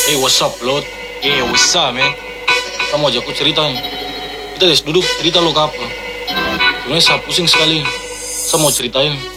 Hey, what's up, Lord? Yeah, what's up, man? Kamu ajak aku cerita nih. Kita guys duduk cerita lo ke apa? Sebenarnya saya pusing sekali. Saya mau ceritain.